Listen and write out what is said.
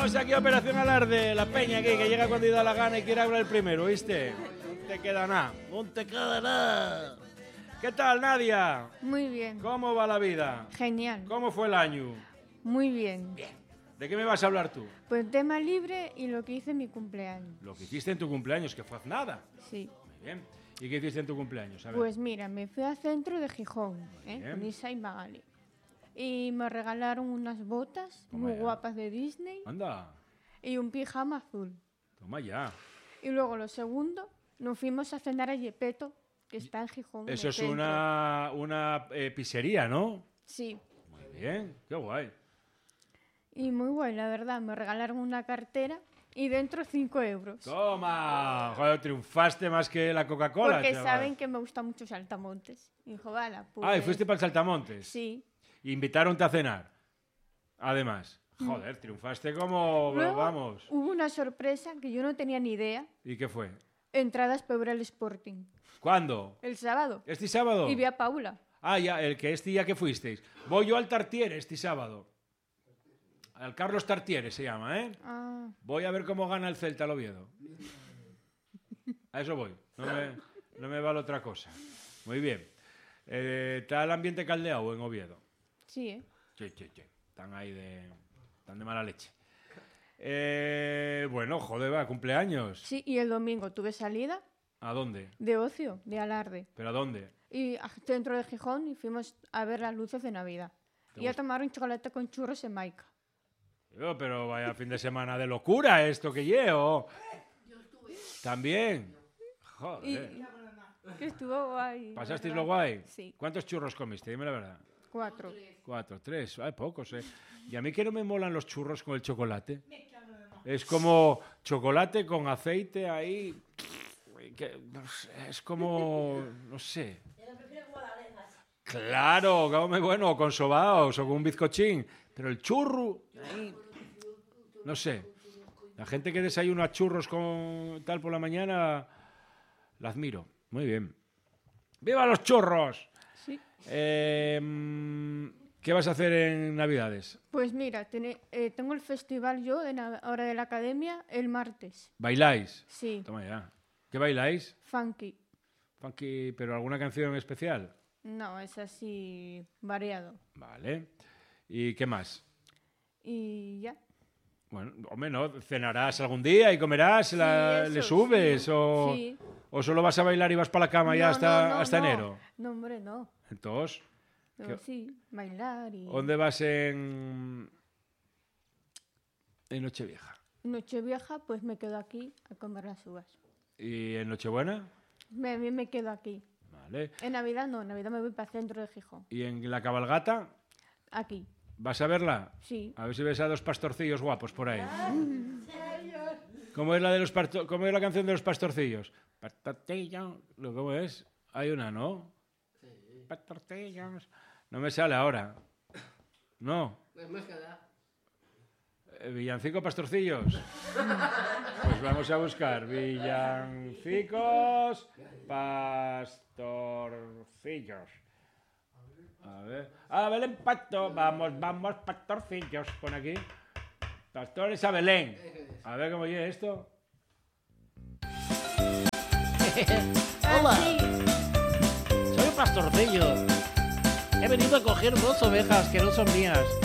Vamos aquí a Operación Alarde, la peña aquí, que llega cuando da la gana y quiere hablar el primero, ¿viste? No te queda nada, no te queda nada. ¿Qué tal, Nadia? Muy bien. ¿Cómo va la vida? Genial. ¿Cómo fue el año? Muy bien. ¿De qué me vas a hablar tú? Pues tema libre y lo que hice en mi cumpleaños. Lo que hiciste en tu cumpleaños, que fue nada. Sí. Muy bien. ¿Y qué hiciste en tu cumpleaños? A ver. Pues mira, me fui al centro de Gijón, Bien. con Isa y Magali. Y me regalaron unas botas Toma muy ya. guapas de Disney Anda, y un pijama azul. toma ya. Y luego lo segundo, nos fuimos a cenar a Yepeto, que está en Gijón. en Eso el es centro. una pizzería, ¿no? Sí. Muy bien, qué guay. Y muy guay, la verdad. Me regalaron una cartera y dentro 5 euros. ¡Toma! Joder, triunfaste más que la Coca-Cola, Porque chaval. saben que me gusta mucho Saltamontes. Y dijo, vale, pues... Ah, ¿y fuiste para el Saltamontes? Sí. Invitaronte a cenar. Además. Joder, triunfaste como... Luego vamos. hubo una sorpresa que yo no tenía ni idea. ¿Y qué fue? Entradas para el Sporting. ¿Cuándo? El sábado. ¿Este sábado? Y vi a Paula. Ah, ya, el que este día que fuisteis. Voy yo al Tartiere este sábado. Al Carlos Tartiere se llama, ¿eh? Ah, Voy a ver cómo gana el Celta al Oviedo. A eso voy. No me vale otra cosa. Muy bien. ¿Está el ambiente caldeado en Oviedo? sí, ¿eh? Sí. Están ahí están de mala leche. Bueno, joder, va, cumpleaños. Sí, y el domingo tuve salida ¿A dónde? de ocio, de alarde. ¿Pero a dónde? Y al centro de Gijón y fuimos a ver las luces de Navidad. Y a tomar un chocolate con churros en Maica. Pero vaya fin de semana de locura esto que llevo. Yo estuve. También. Joder. Y que estuvo guay. la ¿Pasasteis verdad. lo guay? Sí, ¿Cuántos churros comiste? Dime la verdad. 4. 4, 3. Hay pocos, ¿eh? Y a mí que no me molan los churros con el chocolate. Es como chocolate con aceite ahí. No sé, es como... No sé. Claro, come bueno, o con sobaos o con un bizcochín. Pero el churro... ahí, no sé. La gente que desayuna churros con tal por la mañana, la admiro. Muy bien. ¡Viva los churros! Sí. ¿Qué vas a hacer en Navidades? Pues mira, tengo el festival yo ahora de la academia el martes. ¿Bailáis? Sí, Toma ya. ¿Qué bailáis? funky. Funky, ¿pero alguna canción en especial? No, es así variado. Vale. ¿Y qué más? Y ya. Bueno, hombre, ¿no? ¿Cenarás algún día y comerás? eso, ¿Le subes? sí. O, Sí. ¿O solo vas a bailar y vas para la cama ya hasta no. enero? No, hombre, no. Entonces, Pero sí, bailar y... ¿dónde vas en Nochevieja? Nochevieja, pues me quedo aquí a comer las uvas. ¿Y en Nochebuena? Me quedo aquí. Vale. En Navidad no, en Navidad me voy para el centro de Gijón. ¿Y en la cabalgata? Aquí, ¿Vas a verla? sí. A ver si ves a dos pastorcillos guapos por ahí. ¿Cómo es cómo es la canción de los pastorcillos? Pastorcillo, ¿cómo es? Hay una, ¿no? Sí. Pastorcillos. No me sale ahora. No. Villancico pastorcillos. Pues vamos a buscar villancicos pastorcillos. A ver. A Belén Pasto. Vamos, pastorcillos. Pon aquí. Pastores a Belén. A ver cómo llega esto. Hola, Sí. soy un pastorcillo. He venido a coger 2 ovejas que no son mías.